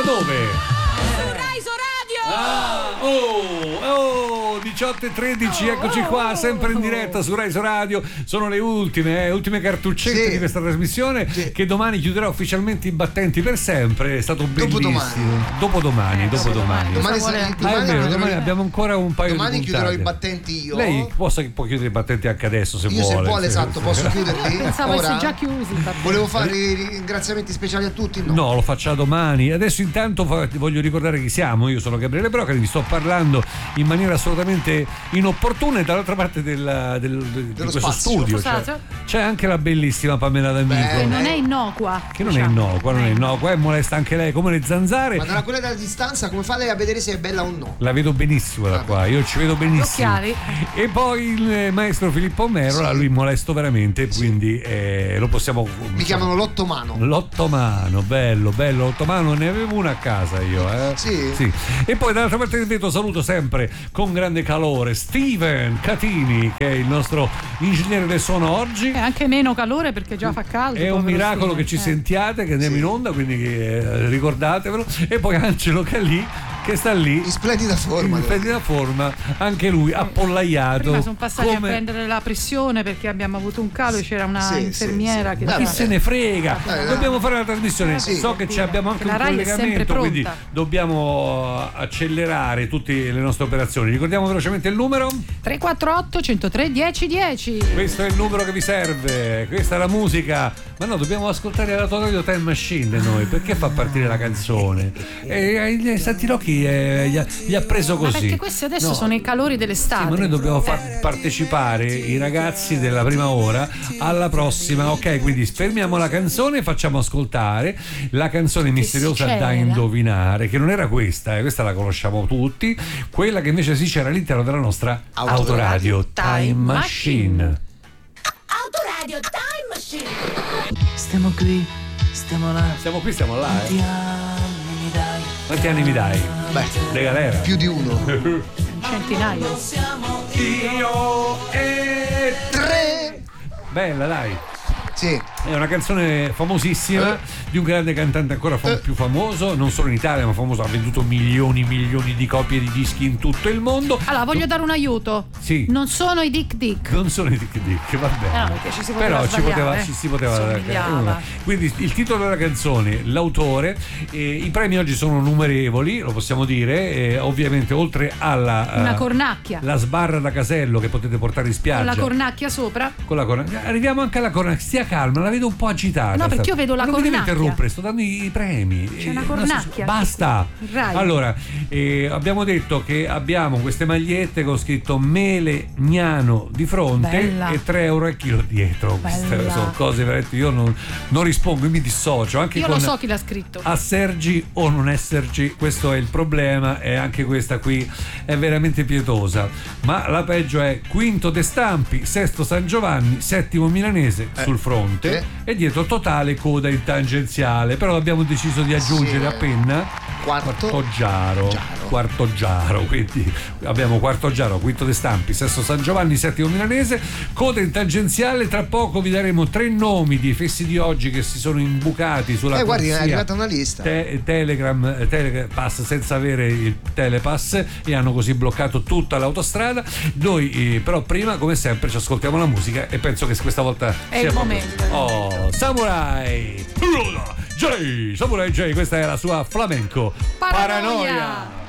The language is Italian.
Ma dove? Radio! 18:13, eccoci qua, sempre in diretta su Rai Radio. Sono le ultime cartuccette di questa trasmissione che domani chiuderà ufficialmente i battenti per sempre. È stato bellissimo. Dopodomani. Domani abbiamo ancora un paio di puntate. Domani chiuderò i battenti io. Lei può chiudere i battenti anche adesso se vuole. Io se vuole, esatto, posso chiuderli. Pensavo essere già chiusi. Volevo fare i ringraziamenti speciali a tutti. No, lo faccia domani. Adesso intanto voglio ricordare chi siamo. Io sono Gabriele Brocari, vi sto parlando in maniera assolutamente inopportuna e dall'altra parte di questo spazio. studio c'è anche la bellissima Pamela D'Amico. Che non è innocua. Non è innocua, è molesta anche lei come le zanzare. Ma dalla quella della distanza, come fa lei a vedere se è bella o no? La vedo benissimo da qua, io ci vedo benissimo. Occhiali. E poi il maestro Filippo Merola, lui molesto veramente, quindi lo possiamo. Mi chiamano l'ottomano. L'ottomano, bello, l'ottomano, ne avevo una a casa io. Sì. E poi dall'altra parte del vetro saluto sempre con grande calore Steven Catini, che è il nostro ingegnere del suono oggi. E anche meno calore perché già fa caldo. È un miracolo che ci sentiate, che andiamo in onda, quindi ricordatevelo. E poi Angelo che sta lì in splendida forma, anche lui appollaiato. Prima sono passati a prendere la pressione perché abbiamo avuto un calo e c'era una infermiera che chi se ne frega, dobbiamo fare la trasmissione. So che abbiamo anche un collegamento, quindi dobbiamo accelerare tutte le nostre operazioni. Ricordiamo velocemente il numero 348 103 1010. Questo è il numero che vi serve, questa è la musica. Ma no, dobbiamo ascoltare la tua Radio Time Machine noi, perché fa partire la canzone? E Santilocchi gli ha preso così. Ma perché questi adesso sono i calori dell'estate. Sì, ma noi dobbiamo far partecipare i ragazzi della prima ora alla prossima. Ok, quindi fermiamo la canzone e facciamo ascoltare la canzone misteriosa da indovinare, che non era questa la conosciamo tutti, quella che invece si c'era all'interno della nostra Autoradio Time Machine. Autoradio Time Machine. Stiamo qui, stiamo là. Stiamo qui, stiamo là. Quanti anni mi dai? Beh, De galera. più di uno. Un centinaio. Io e 3. Bella, dai. Sì. È una canzone famosissima di un grande cantante ancora più famoso, non solo in Italia ma famoso, ha venduto milioni di copie di dischi in tutto il mondo. Allora voglio dare un aiuto. Sì. Non sono i Dick Dick. Non sono i Dick Dick, va bene. No, perché ci si poteva però sbagliare, ci si poteva. Quindi il titolo della canzone, l'autore, i premi oggi sono numerevoli, lo possiamo dire, ovviamente oltre alla una cornacchia, la sbarra da casello che potete portare in spiaggia. Con la cornacchia sopra. Arriviamo anche alla cornacchia. Stia calma, la vedo un po' agitata. No, perché io vedo la cornacchia. Non mi devi interrompere, sto dando i premi. C'è una cornacchia. Basta. Allora, abbiamo detto che abbiamo queste magliette con scritto Mele Gnano di fronte. Bella. E 3 euro al chilo dietro. Queste sono cose veramente, io non rispondo, io mi dissocio. Anche io con lo so chi l'ha scritto. Esserci o non esserci, questo è il problema, e anche questa qui è veramente pietosa. Ma la peggio è quinto De Stampi, sesto San Giovanni, settimo Milanese sul fronte e dietro totale coda in tangenziale, però abbiamo deciso di aggiungere a penna quarto Giaro, quindi abbiamo quarto Giaro, quinto De Stampi, sesto San Giovanni, settimo Milanese, coda in tangenziale. Tra poco vi daremo 3 nomi di fessi di oggi che si sono imbucati sulla guardi, è arrivata una lista Telepass senza avere il Telepass e hanno così bloccato tutta l'autostrada. Noi però prima, come sempre, ci ascoltiamo la musica e penso che questa volta è il momento. Samurai J, questa è la sua flamenco Paranoia.